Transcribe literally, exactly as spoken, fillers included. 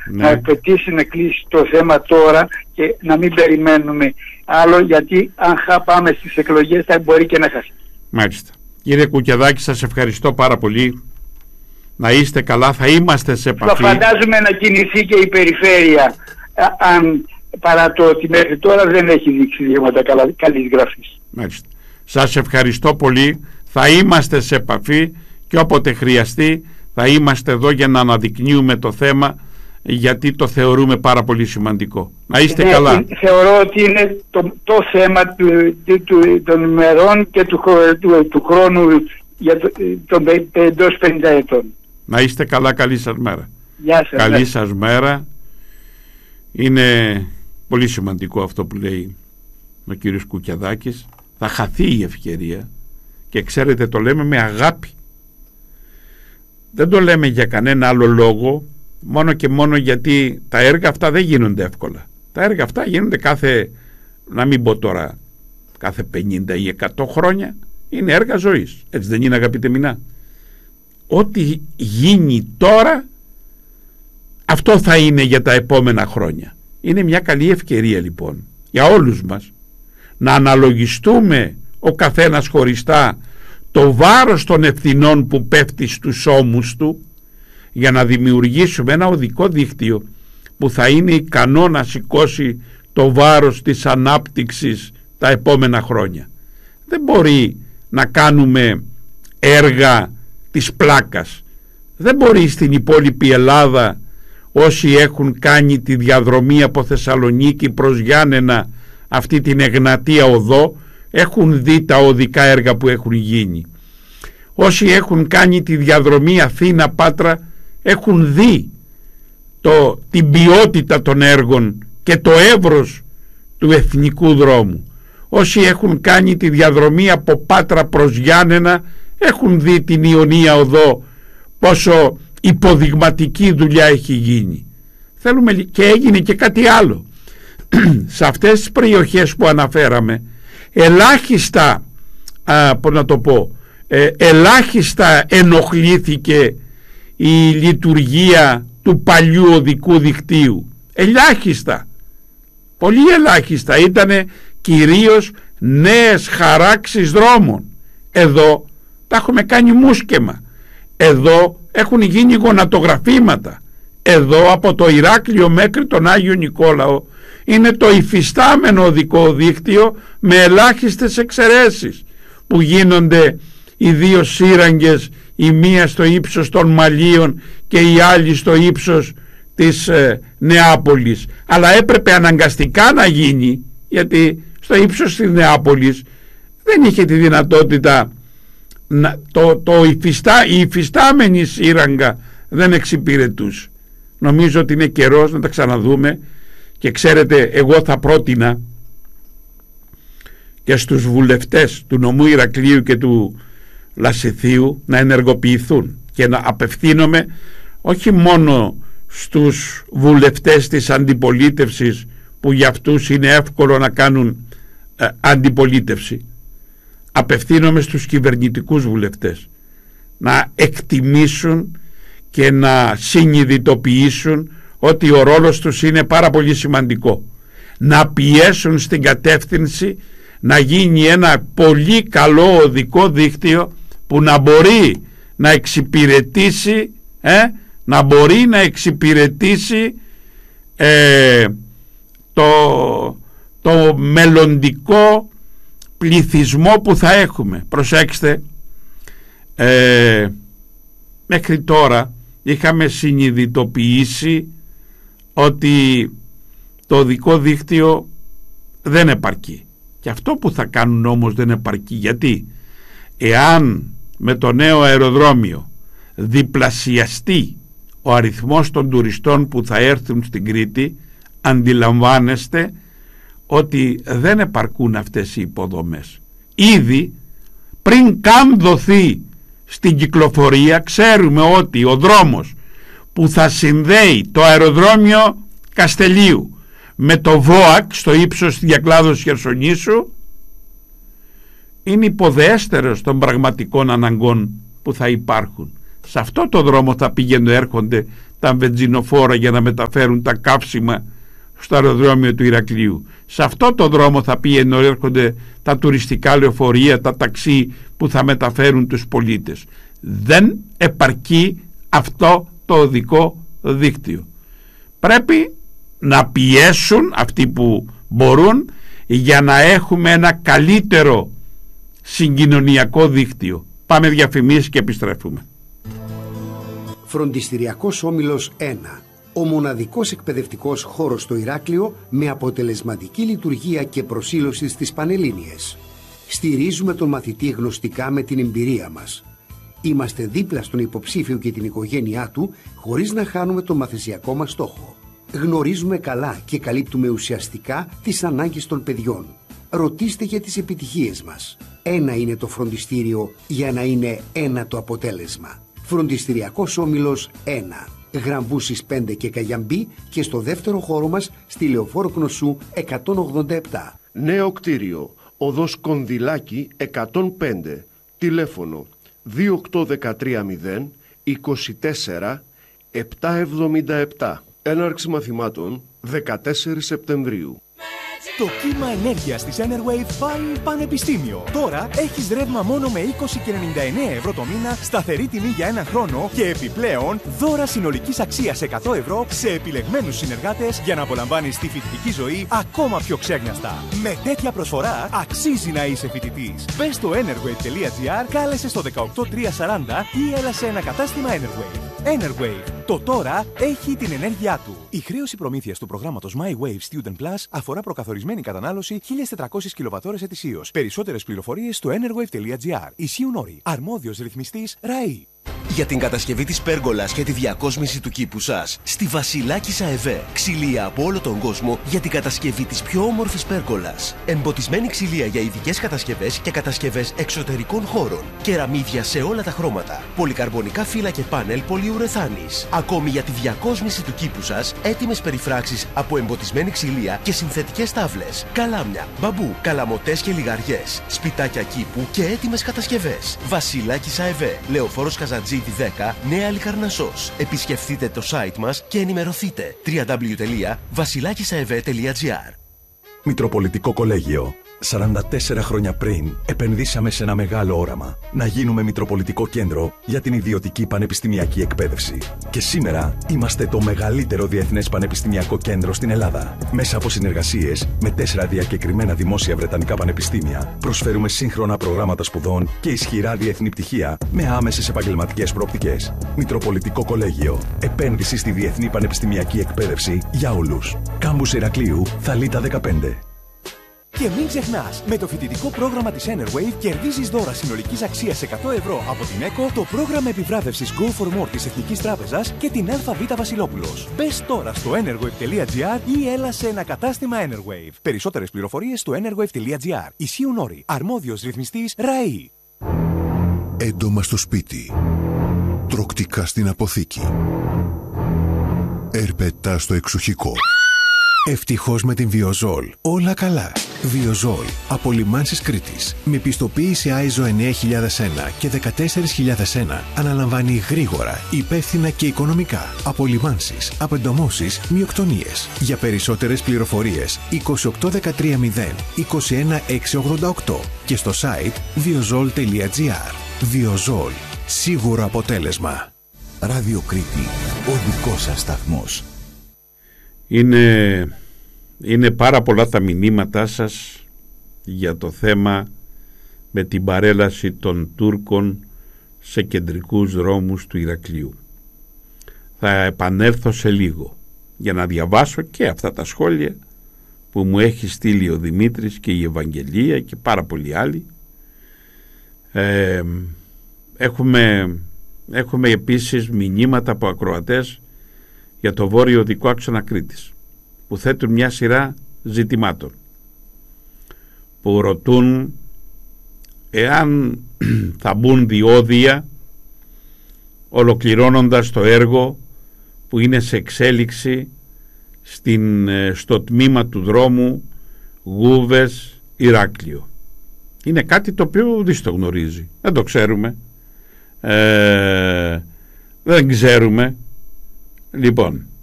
ναι. να απαιτήσει να κλείσει το θέμα τώρα και να μην περιμένουμε άλλο, γιατί αν πάμε στις εκλογές θα μπορεί και να χάσει. Μάλιστα. Κύριε Κουκιαδάκη, σας ευχαριστώ πάρα πολύ. Να είστε καλά, θα είμαστε σε επαφή. Το φαντάζομαι να κινηθεί και η περιφέρεια, αν, παρά το ότι μέχρι τώρα δεν έχει δείξει δείγματα καλής γραφής. Μάλιστα. Σας ευχαριστώ πολύ. Θα είμαστε σε επαφή και όποτε χρειαστεί θα είμαστε εδώ για να αναδεικνύουμε το θέμα, γιατί το θεωρούμε πάρα πολύ σημαντικό. Να είστε ναι, καλά. Θεωρώ ότι είναι το, το θέμα του, του, του, των ημερών και του, του, του χρόνου για το, των εντός πενήντα ετών. Να είστε καλά, καλή σας μέρα. Γεια σας. Καλή σας μέρα. Είναι πολύ σημαντικό αυτό που λέει ο κύριος Κουκιαδάκης. Θα χαθεί η ευκαιρία και ξέρετε, το λέμε με αγάπη. Δεν το λέμε για κανένα άλλο λόγο, μόνο και μόνο γιατί τα έργα αυτά δεν γίνονται εύκολα. Τα έργα αυτά γίνονται κάθε, να μην πω τώρα, κάθε πενήντα ή εκατό χρόνια. Είναι έργα ζωής. Έτσι δεν είναι, αγαπητέ Μινά? Ό,τι γίνει τώρα, αυτό θα είναι για τα επόμενα χρόνια. Είναι μια καλή ευκαιρία λοιπόν για όλους μας να αναλογιστούμε ο καθένας χωριστά το βάρος των ευθυνών που πέφτει στους ώμους του, για να δημιουργήσουμε ένα οδικό δίκτυο που θα είναι ικανό να σηκώσει το βάρος της ανάπτυξης τα επόμενα χρόνια. Δεν μπορεί να κάνουμε έργα της πλάκας. Δεν μπορεί στην υπόλοιπη Ελλάδα, όσοι έχουν κάνει τη διαδρομή από Θεσσαλονίκη προς Γιάννενα, αυτή την Εγνατία οδό, έχουν δει τα οδικά έργα που έχουν γίνει. Όσοι έχουν κάνει τη διαδρομή Αθήνα-Πάτρα έχουν δει το, την ποιότητα των έργων και το εύρος του εθνικού δρόμου. Όσοι έχουν κάνει τη διαδρομή από Πάτρα προς Γιάννενα έχουν δει την Ιωνία οδό, πόσο υποδειγματική δουλειά έχει γίνει. Θέλουμε, και έγινε και κάτι άλλο. Σε αυτές τις περιοχές που αναφέραμε, ελάχιστα α, πώς να το πω, ε, ελάχιστα ενοχλήθηκε η λειτουργία του παλιού οδικού δικτύου. Ελάχιστα, πολύ ελάχιστα. Ήτανε κυρίως νέες χαράξεις δρόμων. Εδώ τα έχουμε κάνει μουσκεμα. Εδώ έχουν γίνει γονατογραφήματα. Εδώ από το Ηράκλειο μέχρι τον Άγιο Νικόλαο είναι το υφιστάμενο οδικό δίκτυο, με ελάχιστες εξαιρέσεις, που γίνονται οι δύο σύραγγες, η μία στο ύψος των Μαλίων και η άλλη στο ύψος της ε, Νεάπολης. Αλλά έπρεπε αναγκαστικά να γίνει, γιατί στο ύψος της Νεάπολης δεν είχε τη δυνατότητα να, το, το υφιστά, η υφιστάμενη σύραγγα δεν εξυπηρετούσε. Νομίζω ότι είναι καιρός να τα ξαναδούμε. Και ξέρετε, εγώ θα πρότεινα και στους βουλευτές του νομού Ηρακλείου και του Λασιθίου να ενεργοποιηθούν, και να απευθύνομαι όχι μόνο στους βουλευτές της αντιπολίτευσης, που για αυτούς είναι εύκολο να κάνουν ε, αντιπολίτευση. Απευθύνομαι στους κυβερνητικούς βουλευτές να εκτιμήσουν και να συνειδητοποιήσουν ότι ο ρόλος τους είναι πάρα πολύ σημαντικό. Να πιέσουν στην κατεύθυνση να γίνει ένα πολύ καλό οδικό δίκτυο που να μπορεί να εξυπηρετήσει ε, να μπορεί να εξυπηρετήσει ε, το, το μελλοντικό πληθυσμό που θα έχουμε. Προσέξτε, ε, μέχρι τώρα είχαμε συνειδητοποιήσει ότι το οδικό δίκτυο δεν επαρκεί, και αυτό που θα κάνουν όμως δεν επαρκεί. Γιατί εάν με το νέο αεροδρόμιο διπλασιαστεί ο αριθμός των τουριστών που θα έρθουν στην Κρήτη, αντιλαμβάνεστε ότι δεν επαρκούν αυτές οι υποδομές. Ήδη πριν καν δοθεί στην κυκλοφορία, ξέρουμε ότι ο δρόμος που θα συνδέει το αεροδρόμιο Καστελίου με το ΒΟΑΚ στο ύψος της Διακλάδος Χερσονήσου είναι υποδέστερος των πραγματικών αναγκών που θα υπάρχουν. Σε αυτό το δρόμο θα πηγαίνουν έρχονται τα βενζινοφόρα για να μεταφέρουν τα καύσιμα στο αεροδρόμιο του Ηρακλείου. Σε αυτό το δρόμο θα πηγαίνουν, έρχονται τα τουριστικά λεωφορεία, τα ταξί που θα μεταφέρουν τους πολίτες. Δεν επαρκεί αυτό το οδικό δίκτυο. Πρέπει να πιέσουν αυτοί που μπορούν για να έχουμε ένα καλύτερο συγκοινωνιακό δίκτυο. Πάμε διαφημίσεις και επιστρέφουμε. Φροντιστηριακός Όμιλος ένα. Ο μοναδικός εκπαιδευτικός χώρος στο Ηράκλειο με αποτελεσματική λειτουργία και προσήλωση στις Πανελλήνιες. Στηρίζουμε τον μαθητή γνωστικά με την εμπειρία μας. Είμαστε δίπλα στον υποψήφιο και την οικογένειά του χωρίς να χάνουμε τον μαθησιακό μας στόχο. Γνωρίζουμε καλά και καλύπτουμε ουσιαστικά τις ανάγκες των παιδιών. Ρωτήστε για τις επιτυχίες μας. Ένα είναι το φροντιστήριο για να είναι ένα το αποτέλεσμα. Φροντιστηριακός Όμιλος ένα. Γραμβούσης πέντε και Καγιαμπή και στο δεύτερο χώρο μας στη Λεωφόρο Κνωσού εκατόν ογδόντα επτά. Νέο κτίριο, οδός Κονδυλάκη εκατόν πέντε, τηλέφωνο δύο οκτώ ένα τρία μηδέν είκοσι τέσσερα επτακόσια εβδομήντα επτά. Έναρξη μαθημάτων δεκατέσσερις Σεπτεμβρίου. Το κύμα ενέργειας της Enerwave πάει πανεπιστήμιο. Τώρα έχεις ρεύμα μόνο με είκοσι και ενενήντα εννέα ευρώ το μήνα, σταθερή τιμή για ένα χρόνο και επιπλέον δώρα συνολικής αξίας εκατό ευρώ σε επιλεγμένους συνεργάτες για να απολαμβάνεις τη φοιτητική ζωή ακόμα πιο ξέγνιαστα. Με τέτοια προσφορά αξίζει να είσαι φοιτητής. Μπες στο enerwave τελεία gr, κάλεσε στο δεκαοκτώ τριακόσια σαράντα ή έλα σε ένα κατάστημα Enerwave. Enerwave. Το τώρα έχει την ενέργειά του. Η χρέωση προμήθειας του προγράμματος My Wave Student Plus αφορά προκαθορισμένη κατανάλωση χίλιες τετρακόσιες κιλοβατόρες ετησίως. Περισσότερες πληροφορίες στο enerwave τελεία gr. Ισχύουν όροι. Αρμόδιος ρυθμιστής ΡΑΗ. Για την κατασκευή της πέργολας και τη διακόσμηση του κήπου σας, στη Βασιλάκισσα ΕΒΕ. Ξυλία από όλο τον κόσμο για την κατασκευή της πιο όμορφης πέργολας. Εμποτισμένη ξυλία για ειδικές κατασκευές και κατασκευές εξωτερικών χώρων. Κεραμίδια σε όλα τα χρώματα. Πολυκαρμπονικά φύλλα και πάνελ πολυουρεθάνης. Ακόμη για τη διακόσμηση του κήπου σας, έτοιμες περιφράξεις από εμποτισμένη ξυλία και συνθετικές τάβλες. Καλάμια, μπαμπού, καλαμοτές και λιγαριές. Σπιτάκια κήπου και έτοιμες κατασκευές. Βασιλάκισσα ΕΒΕ. Λεωφόρος Καζαντζίδη δέκα, Νέα Λικαρνασσός. Επισκεφτείτε το site μας και ενημερωθείτε. double-u double-u double-u τελεία βασιλάκισσαεβέ τελεία gr. Μητροπολιτικό Κολέγιο. σαράντα τέσσερα χρόνια πριν επενδύσαμε σε ένα μεγάλο όραμα. Να γίνουμε Μητροπολιτικό Κέντρο για την ιδιωτική πανεπιστημιακή εκπαίδευση. Και σήμερα είμαστε το μεγαλύτερο διεθνές πανεπιστημιακό κέντρο στην Ελλάδα. Μέσα από συνεργασίες με τέσσερα διακεκριμένα δημόσια βρετανικά πανεπιστήμια, προσφέρουμε σύγχρονα προγράμματα σπουδών και ισχυρά διεθνή πτυχία με άμεσες επαγγελματικές προοπτικές. Μητροπολιτικό Κολέγιο. Επένδυση στη διεθνή πανεπιστημιακή εκπαίδευση για όλους. Κάμπους Ηρακλείου, Θαλίτα δεκαπέντε. Και μην ξεχνάς, με το φοιτητικό πρόγραμμα της Enerwave κερδίζεις δώρα συνολικής αξίας εκατό ευρώ από την ΕΚΟ, το πρόγραμμα επιβράβευσης Go for More της Εθνικής Τράπεζας και την ΑΒ Βασιλόπουλος. Μπες τώρα στο enerwave τελεία gr ή έλα σε ένα κατάστημα Enerwave. Περισσότερες πληροφορίες στο enerwave τελεία gr. Ισχύουν όροι. Αρμόδιος ρυθμιστής ΡΑΗ. Έντομα στο σπίτι. Τροκτικά στην αποθήκη. Ερπετά στο εξοχικό. Ευτυχώς με την Βιοζόλ. Όλα καλά. Βιοζόλ. Από Λιμάνσης Κρήτης. Με πιστοποίηση άιζο εννέα χιλιάδες ένα και δεκατέσσερα χιλιάδες ένα. Αναλαμβάνει γρήγορα, υπεύθυνα και οικονομικά. Από λιμάνσεις, απεντομώσεις, μειοκτονίες. Για περισσότερες πληροφορίες είκοσι οκτώ δεκατρία μηδέν είκοσι ένα εξακόσια ογδόντα οκτώ και στο site βιοζόλ τελεία gr. Βιοζόλ. Σίγουρο αποτέλεσμα. Ράδιο Κρήτη. Ο δικός σας σταθμός. Είναι, είναι πάρα πολλά τα μηνύματά σας για το θέμα με την παρέλαση των Τούρκων σε κεντρικούς δρόμους του Ηρακλείου. Θα επανέλθω σε λίγο για να διαβάσω και αυτά τα σχόλια που μου έχει στείλει ο Δημήτρης και η Ευαγγελία και πάρα πολλοί άλλοι. Ε, έχουμε, έχουμε επίσης μηνύματα από ακροατές για το βόρειο οδικό άξονα Κρήτης, που θέτουν μια σειρά ζητημάτων, που ρωτούν εάν θα μπουν διόδια ολοκληρώνοντας το έργο που είναι σε εξέλιξη στην, στο τμήμα του δρόμου Γούβες Ηράκλειο. Είναι κάτι το οποίο δεν το γνωρίζει, δεν το ξέρουμε, ε, δεν ξέρουμε Λοιπόν,